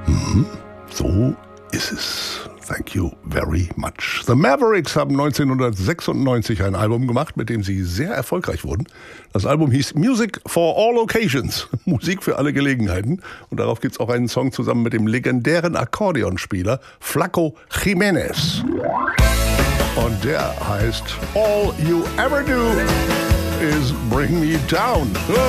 So ist es. Thank you very much. The Mavericks haben 1996 ein Album gemacht, mit dem sie sehr erfolgreich wurden. Das Album hieß Music for All Occasions, Musik für alle Gelegenheiten. Und darauf gibt es auch einen Song zusammen mit dem legendären Akkordeonspieler Flaco Jiménez. Und der heißt All You Ever Do Is Bring Me Down.